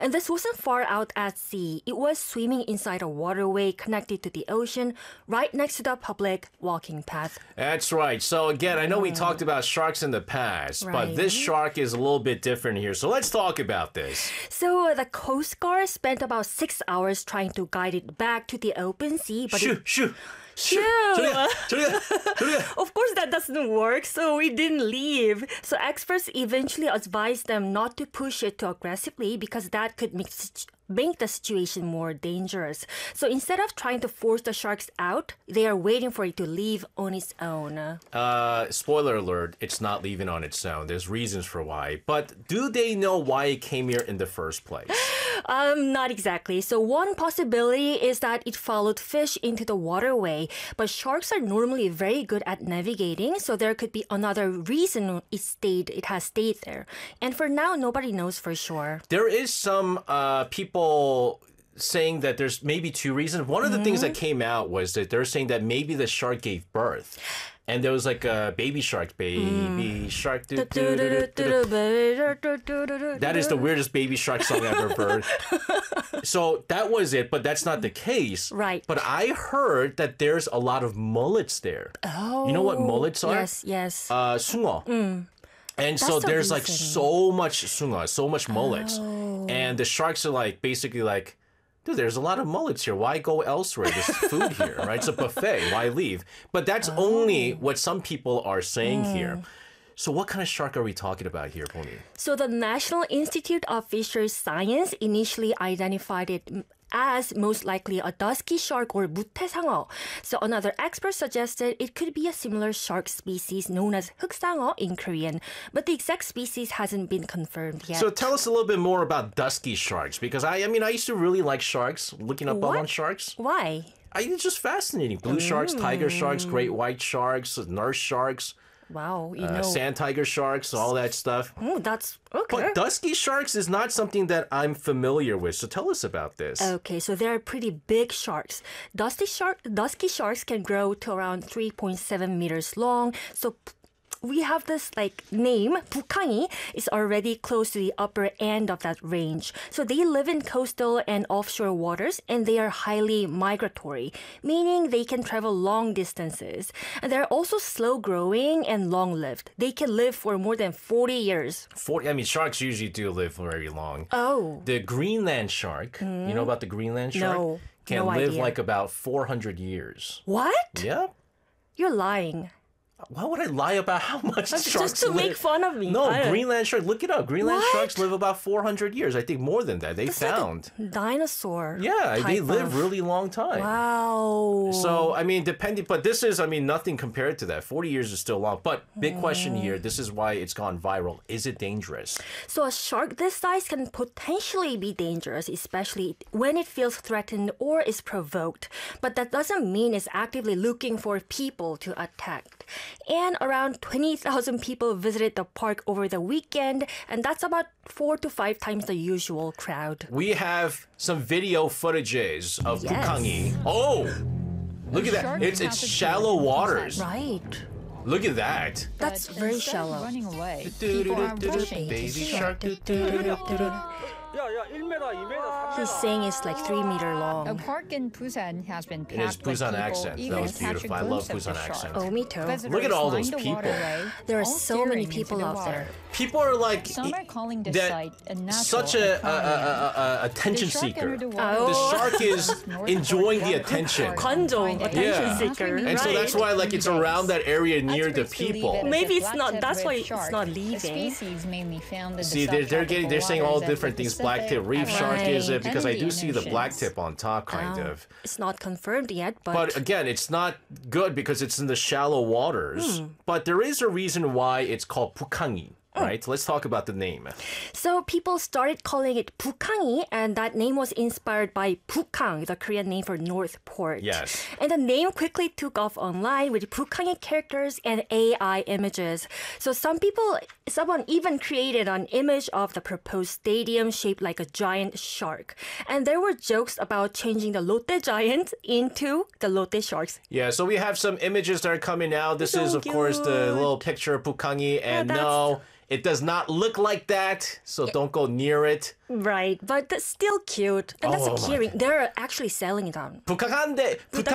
And this wasn't far out at sea. It was swimming inside a waterway connected to the ocean, right next to the public walking path. That's right. So again, I know we talked about sharks in the past, but this shark is a little bit different here. So let's talk about this. So the Coast Guard spent about 6 hours trying to guide it back to the open sea, but Shoo! Of course, that doesn't work, so we didn't leave. So experts eventually advised them not to push it too aggressively because that could make the situation more dangerous. So instead of trying to force the sharks out, they are waiting for it to leave on its own. Spoiler alert, it's not leaving on its own. There's reasons for why. But do they know why it came here in the first place? Not exactly. So one possibility is that it followed fish into the waterway. But sharks are normally very good at navigating, so there could be another reason it has stayed there. And for now, nobody knows for sure. There is some people saying that there's maybe two reasons. One of the things that came out was that they're saying that maybe the shark gave birth. And there was like a baby shark. That is the weirdest baby shark song I've ever heard. So that was it, but that's not the case. Right. But I heard that there's a lot of mullets there. Oh. You know what mullets are? Yes. 숭어. And so the there's like reason. so much 숭어, so much mullets. And the sharks are like basically like, dude, there's a lot of mullets here. Why go elsewhere? There's food here, right? It's a buffet. Why leave? But that's only what some people are saying here. So what kind of shark are we talking about here, Pony? So the National Institute of Fisheries Science initially identified it as most likely a dusky shark or 무태상어. So another expert suggested it could be a similar shark species known as 흑상어 in Korean, but the exact species hasn't been confirmed yet. So tell us a little bit more about dusky sharks, because I used to really like sharks, looking up on sharks. Why? It's just fascinating. Blue sharks, tiger sharks, great white sharks, nurse sharks. Wow, Sand tiger sharks, all that stuff. Oh, that's okay. But dusky sharks is not something that I'm familiar with. So tell us about this. Okay, so they're pretty big sharks. Dusky sharks can grow to around 3.7 meters long. So we have this name, 북항이, is already close to the upper end of that range. So they live in coastal and offshore waters, and they are highly migratory, meaning they can travel long distances. And they're also slow growing and long lived. They can live for more than 40 years. Sharks usually do live very long. Oh. The Greenland shark, you know about the Greenland shark? No. Can no live idea. about 400 years. What? Yep. You're lying. Why would I lie about how much sharks Just to live? make fun of me. No, Greenland shark. Look it up. Greenland What? sharks live about 400 years. I think more than that. They It's found. like a dinosaur. Yeah, they type live of- really long time. Wow. So, depending, but this is, nothing compared to that. 40 years is still long. But big question here, this is why it's gone viral. Is it dangerous? So a shark this size can potentially be dangerous, especially when it feels threatened or is provoked. But that doesn't mean it's actively looking for people to attack. And around 20,000 people visited the park over the weekend, and that's about 4 to 5 times the usual crowd. We have some video footages of Yes. Pukangi. Oh! Look at that. shark It's is shallow waters. Right. Look at that. That's But very instead of shallow. running away, people are rushing to Baby see shark. He's saying it's like 3 meter A long. park in Busan has been In his packed with Busan people accent. That eager was to catch a beautiful. I love glimpse of the Busan shark. accent. Oh, me too. Visitors Look at all line those the people. waterway, There are all so many staring people into the out there. water. People are like Some are calling the that- sight a natural such and a prominent. attention The shark seeker. entered the water Oh. The shark is north enjoying of the Water attention. Park. 관종, Find it. attention Yeah. seeker. And so that's Right. why it's around that area near the Experts believe people. it is Maybe a it's not- black-tip that's why reef it's shark, not a leaving. species mainly found in the See, they're subtropical saying all waters of different the things. Blacktip Pacific, reef shark is it? Atlantic, Because I and do Indian see the Oceans. blacktip on top, kind of. It's not confirmed yet, But again, it's not good because it's in the shallow waters. But there is a reason why it's called Pukangi. Right? Let's talk about the name. So people started calling it 북항이, and that name was inspired by Bukkang, the Korean name for North Port. Yes. And the name quickly took off online with 북항이 characters and AI images. So someone even created an image of the proposed stadium shaped like a giant shark. And there were jokes about changing the Lotte Giants into the Lotte Sharks. Yeah, so we have some images that are coming out. This is, of course, the little picture of Pukangi. And that's- no, It does not look like that, so don't go near it. Right, but that's still cute. And that's Oh a my keyring. They're actually selling it on 부탁한데,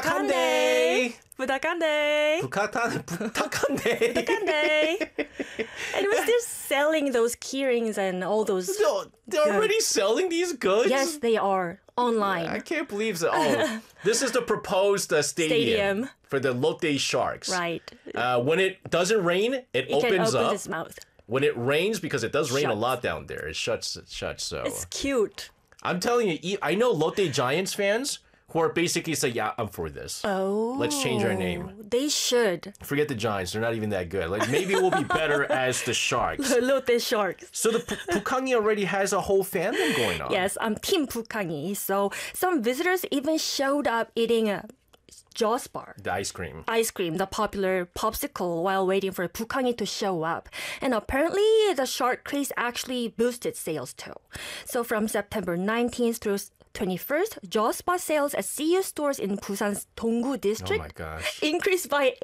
부탁한데. 부탁한데, 부탁한데. 부탁한데. 부탁한데. And we're still selling those keyrings and all those. No, they're already selling these goods? Yes, they are online. I can't believe that. Oh, this is the proposed stadium for the Lotte Sharks. Right. When it doesn't rain, it It can opens open up. its mouth. When it rains, because it does rain a Shuts. lot down there, it shuts. So It's cute. I'm telling you, I know Lotte Giants fans who are basically saying, "Yeah, I'm for this. Oh. Let's change our name. They should. Forget the Giants; they're not even that good. Like maybe we'll be better as the Sharks." Lotte Sharks. So the Pukangi already has a whole fandom going on. Yes, I'm Team Pukangi. So some visitors even showed up eating a Joss bar. The ice cream. Ice cream, the popular popsicle, while waiting for Pukangi to show up. And apparently, the shark craze actually boosted sales too. So from September 19th through 21st, Josspa sales at CU stores in Busan's Donggu Oh my district gosh. increased by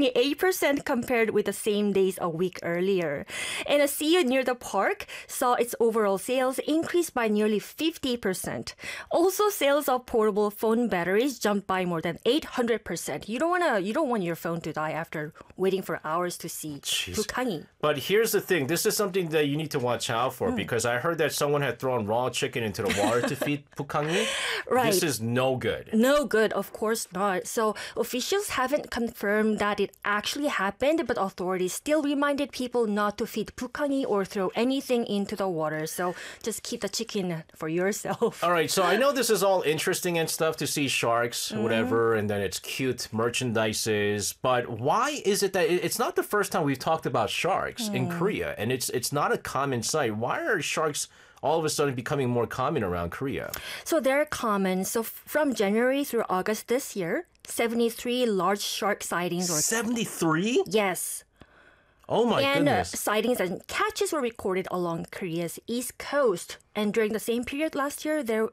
28% compared with the same days a week earlier. And a CU near the park saw its overall sales increase by nearly 50%. Also, sales of portable phone batteries jumped by more than 800%. You don't want your phone to die after waiting for hours to see Pukangi. But here's the thing. This is something that you need to watch out for because I heard that someone had thrown raw chicken into the water to feed Pukangi. Right. This is no good. No good, of course not. So officials haven't confirmed that it actually happened, but authorities still reminded people not to feed Pukangi or throw anything into the water. So just keep the chicken for yourself. All right, so I know this is all interesting and stuff to see sharks, whatever, and then it's cute merchandises. But why is it that it's not the first time we've talked about sharks in Korea, and it's not a common sight? Why are sharks all of a sudden becoming more common around Korea? So they're common. So from January through August this year, 73 large shark sightings were 73? yes. Oh my And goodness. sightings and catches were recorded along Korea's east coast. And during the same period last year, there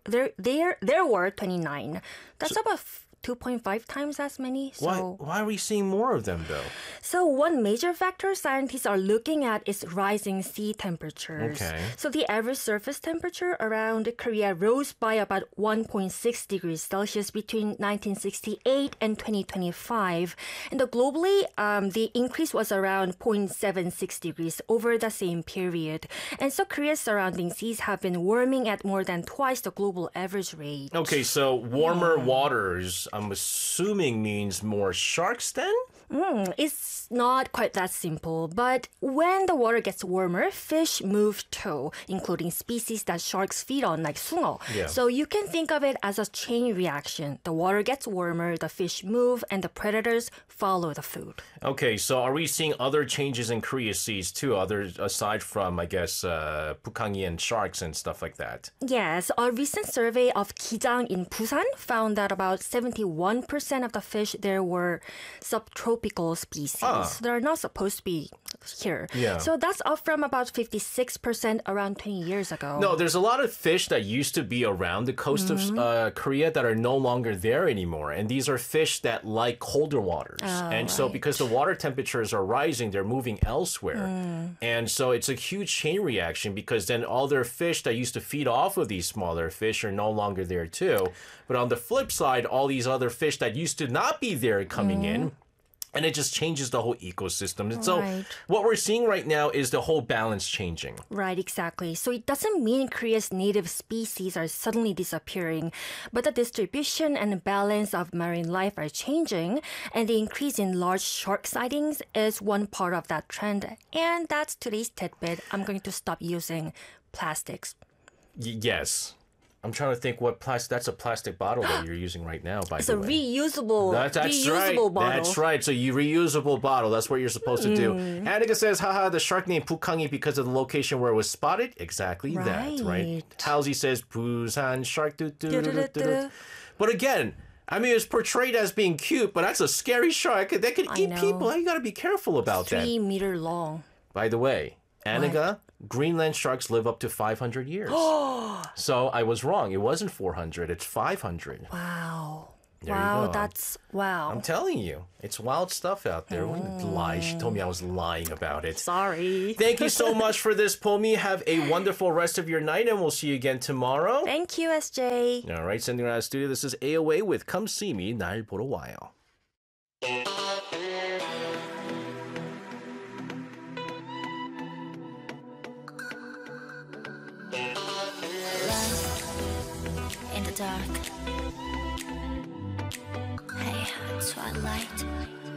were 29. That's about 2.5 times as many. So, Why are we seeing more of them though? so one major factor scientists are looking at is rising sea temperatures. Okay. So the average surface temperature around Korea rose by about 1.6 degrees Celsius between 1968 and 2025. And globally, the increase was around 0.76 degrees over the same period. And so Korea's surrounding seas have been warming at more than twice the global average rate. Okay, so warmer waters, I'm assuming means more sharks then? It's not quite that simple, but when the water gets warmer, fish move too, including species that sharks feed on, like sungeo. Yeah. So you can think of it as a chain reaction. The water gets warmer, the fish move, and the predators follow the food. Okay, so are we seeing other changes in Korea seas too, aside from, I guess, Pukangi and sharks and stuff like that? Yes, a recent survey of Gijang in Busan found that about 71% of the fish there were subtropical species. They're not supposed to be here. Yeah. So that's up from about 56% around 20 years ago. No, there's a lot of fish that used to be around the coast of Korea that are no longer there anymore. And these are fish that like colder waters. And so because the water temperatures are rising, they're moving elsewhere. And so it's a huge chain reaction because then all their fish that used to feed off of these smaller fish are no longer there too. But on the flip side, all these other fish that used to not be there coming in. And it just changes the whole ecosystem. And so Right. what we're seeing right now is the whole balance changing. Right, exactly. So it doesn't mean Korea's native species are suddenly disappearing, but the distribution and balance of marine life are changing, and the increase in large shark sightings is one part of that trend. And that's today's tidbit. I'm going to stop using plastics. Yes. I'm trying to think what plastic. That's a plastic bottle that you're using right now, by It's the a way. reusable, That's right. reusable bottle. That's right. So you reusable bottle. That's what you're supposed to do. Annika says, haha, the shark named Pukangi because of the location where it was spotted. Exactly that, right? Right. Halsey says, Busan shark. Du-du-du-du-du. But again, I mean, it's portrayed as being cute, but that's a scary shark. That could eat know. people. You got to be careful about that. 3 meter long. By the way, Annika, Greenland sharks live up to 500 years. So I was wrong. It wasn't 400. It's 500. Wow. There you Wow, go. that's wow. I'm telling you, it's wild stuff out there. Wouldn't lie. She told me I was lying about it. Sorry. Thank you so much for this, Pomi. Have a wonderful rest of your night, and we'll see you again tomorrow. Thank you, SJ. All right, sending out of the studio. This is AOA with "Come See Me." 날 보러 와요. In the dark. Hey, twilight.